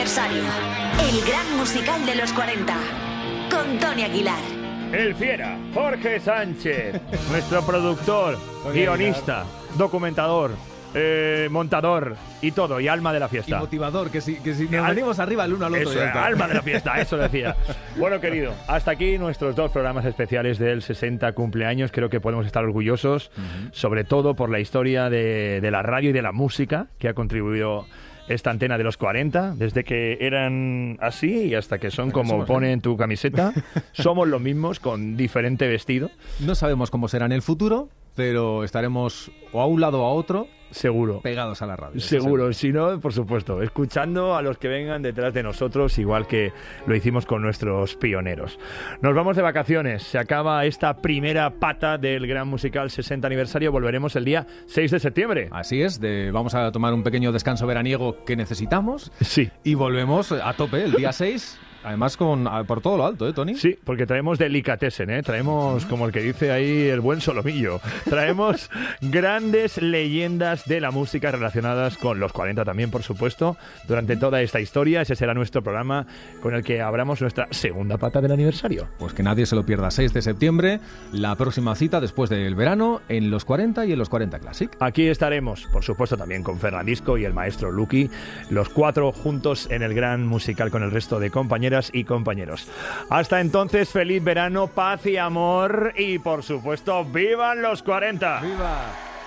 aniversario. El gran musical de los 40. Con Tony Aguilar. El fiera, Jorge Sánchez, nuestro productor, guionista, documentador, montador y todo, y alma de la fiesta. Y motivador, que si nos venimos arriba el uno al otro. Eso, alma de la fiesta, eso decía. Bueno, querido, hasta aquí nuestros 2 programas especiales del 60 cumpleaños. Creo que podemos estar orgullosos, sobre todo por la historia de la radio y de la música que ha contribuido esta antena de los 40, desde que eran así y hasta que son como pone en tu camiseta. Somos los mismos con diferente vestido. No sabemos cómo será en el futuro, pero estaremos o a un lado o a otro, seguro, pegados a la radio. Seguro, si no, por supuesto, escuchando a los que vengan detrás de nosotros, igual que lo hicimos con nuestros pioneros. Nos vamos de vacaciones, se acaba esta primera pata del gran musical 60 aniversario, volveremos el día 6 de septiembre. Así es, vamos a tomar un pequeño descanso veraniego que necesitamos. Sí. Y volvemos a tope el día 6. Además, por todo lo alto, Tony? Sí, porque traemos delicatessen, traemos, como el que dice ahí, el buen solomillo. Traemos grandes leyendas de la música relacionadas con los 40 también, por supuesto, durante toda esta historia. Ese será nuestro programa con el que abramos nuestra segunda pata del aniversario. Pues que nadie se lo pierda, 6 de septiembre, la próxima cita después del verano, en los 40 y en los 40 Classic. Aquí estaremos, por supuesto, también con Fernandisco y el maestro Luqui, los 4 juntos en el gran musical con el resto de compañeras y compañeros. Hasta entonces, feliz verano, paz y amor y, por supuesto, ¡vivan los 40! ¡Viva!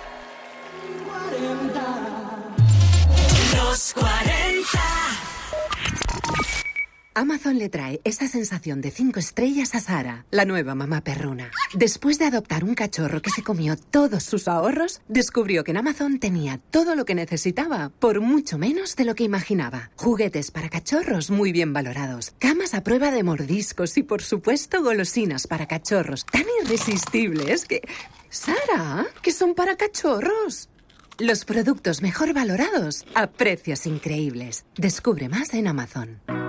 40. Los 40. Amazon le trae esa sensación de 5 estrellas a Sara, la nueva mamá perruna. Después de adoptar un cachorro que se comió todos sus ahorros, descubrió que en Amazon tenía todo lo que necesitaba, por mucho menos de lo que imaginaba. Juguetes para cachorros muy bien valorados, camas a prueba de mordiscos y, por supuesto, golosinas para cachorros tan irresistibles que... ¡Sara! ¡Que son para cachorros! Los productos mejor valorados a precios increíbles. Descubre más en Amazon.